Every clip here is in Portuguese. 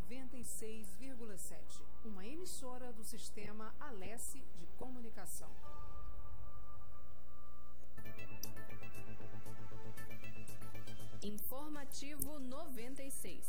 96,7. Uma emissora do Sistema Alesse de Comunicação. Informativo 96.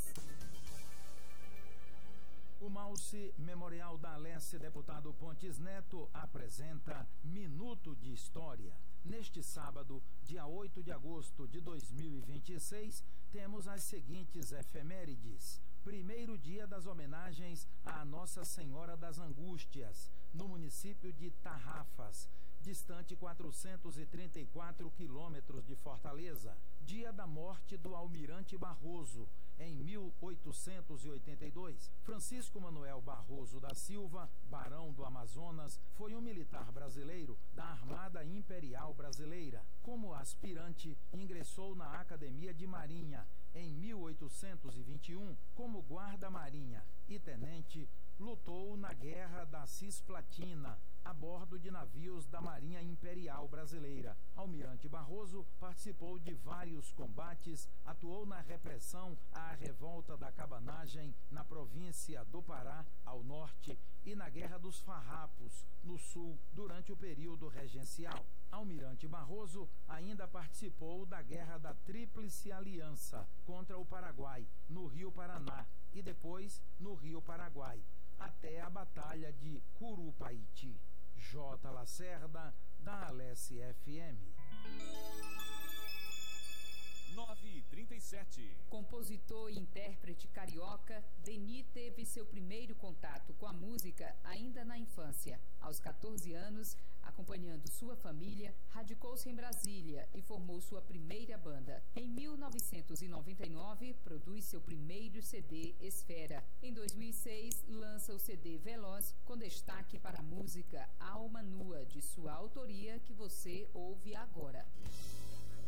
O Malce Memorial da Alesse, deputado Pontes Neto, apresenta Minuto de História. Neste sábado, dia 8 de agosto de 2026, temos as seguintes efemérides. Primeiro dia das homenagens à Nossa Senhora das Angústias, no município de Tarrafas, distante 434 quilômetros de Fortaleza. Dia da morte do Almirante Barroso, em 1882. Francisco Manuel Barroso da Silva, barão do Amazonas, foi um militar brasileiro da Armada Imperial Brasileira. Como aspirante, ingressou na Academia de Marinha em 1821 como guarda-marinha e tenente. Lutou na Guerra da Cisplatina, a bordo de navios da Marinha Imperial Brasileira. Almirante Barroso participou de vários combates, atuou na repressão à revolta da cabanagem na província do Pará, ao norte, e na Guerra dos Farrapos, no sul, durante o período regencial. Almirante Barroso ainda participou da Guerra da Tríplice Aliança contra o Paraguai, no Rio Paraná, e depois no Rio Paraguai, até a Batalha de Curupaiti. J. Lacerda, da Alesse FM. 9h37. Compositor e intérprete carioca, Deni teve seu primeiro contato com a música ainda na infância. Aos 14 anos, acompanhando sua família, radicou-se em Brasília e formou sua primeira banda. Em 1999, produz seu primeiro CD, Esfera. Em 2006, lança o CD Veloz, com destaque para a música Alma Nua, de sua autoria, que você ouve agora.